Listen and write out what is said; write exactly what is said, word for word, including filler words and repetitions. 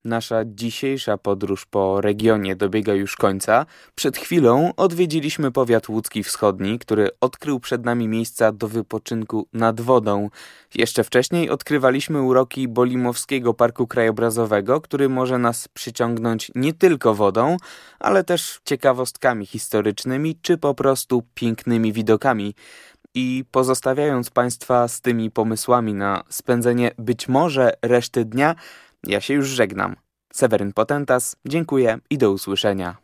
Nasza dzisiejsza podróż po regionie dobiega już końca. Przed chwilą odwiedziliśmy powiat łódzki wschodni, który odkrył przed nami miejsca do wypoczynku nad wodą. Jeszcze wcześniej odkrywaliśmy uroki Bolimowskiego Parku Krajobrazowego, który może nas przyciągnąć nie tylko wodą, ale też ciekawostkami historycznymi czy po prostu pięknymi widokami. I pozostawiając Państwa z tymi pomysłami na spędzenie być może reszty dnia, ja się już żegnam. Seweryn Potentas, dziękuję i do usłyszenia.